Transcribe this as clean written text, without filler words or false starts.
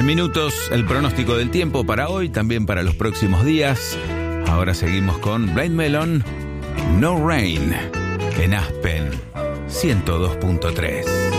En minutos, el pronóstico del tiempo para hoy, también para los próximos días. Ahora seguimos con Blind Melon, No Rain, en Aspen 102.3.